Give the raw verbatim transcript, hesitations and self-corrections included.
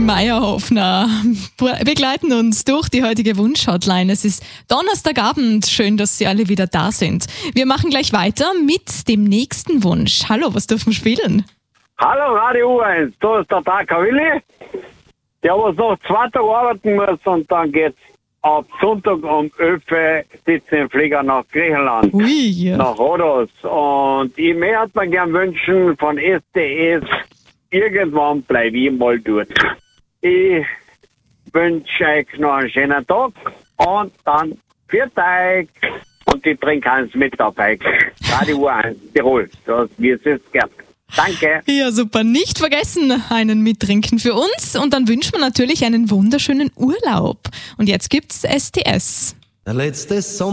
Meyerhofner begleiten uns durch die heutige Wunsch-Hotline. Es ist Donnerstagabend. Schön, dass Sie alle wieder da sind. Wir machen gleich weiter mit dem nächsten Wunsch. Hallo, was dürfen wir spielen? Hallo Radio U eins, da ist der Parker Willi, der was noch zwei Tage arbeiten muss und dann geht's ab Sonntag um elf Uhr sitzt im Flieger nach Griechenland, Ui, ja. nach Rhodos. Und ich möchte mir gern wünschen von S D S, irgendwann bleibe ich mal dort. Ich wünsche euch noch einen schönen Tag und dann für euch. Und ich trinke eins mit auf euch. Radio U eins Tirol, das wie es ist gern. Danke. Ja, super. Nicht vergessen, einen mittrinken für uns. Und dann wünschen wir natürlich einen wunderschönen Urlaub. Und jetzt gibt's S T S. Der letzte Sommer.